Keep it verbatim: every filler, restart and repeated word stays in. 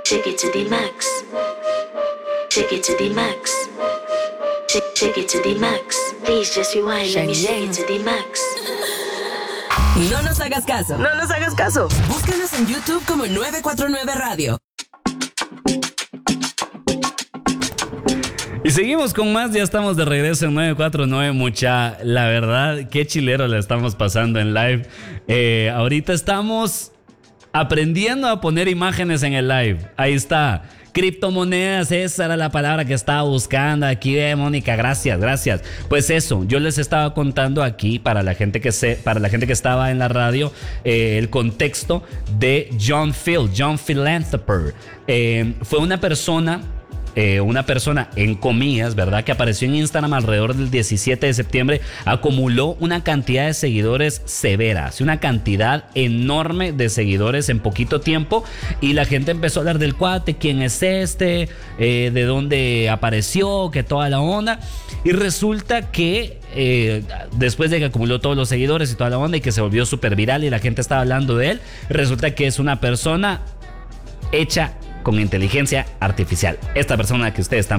Shake it to the max. Shake it to the max. Shake, shake it to the max. Please just rewind. Let me shake it to the max. No nos hagas caso. No nos hagas caso. Búscanos en YouTube como nueve cuatro nueve Radio. Y seguimos con más, ya estamos de regreso en nueve cuatro nueve, mucha. La verdad, qué chilero le estamos pasando en live. Eh, ahorita estamos aprendiendo a poner imágenes en el live. Ahí está. Criptomonedas, esa era la palabra que estaba buscando. Aquí ve, Mónica, gracias, gracias. Pues eso, yo les estaba contando aquí para la gente que se, para la gente que estaba en la radio, eh, el contexto de John Phil, John Philanthropy. Eh, fue una persona... Eh, una persona en comillas, ¿verdad? Que apareció en Instagram alrededor del diecisiete de septiembre, acumuló una cantidad de seguidores severas, una cantidad enorme de seguidores en poquito tiempo, y la gente empezó a hablar del cuate, quién es este, eh, de dónde apareció, que toda la onda, y resulta que eh, después de que acumuló todos los seguidores y toda la onda y que se volvió súper viral y la gente estaba hablando de él, resulta que es una persona hecha con inteligencia artificial. Esta persona que ustedes están